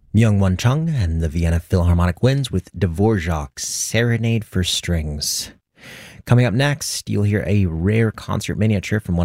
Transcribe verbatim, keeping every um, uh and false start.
Myung-Won Chung and the Vienna Philharmonic Winds with Dvorak's Serenade for Strings. Coming up next, you'll hear a rare concert miniature from one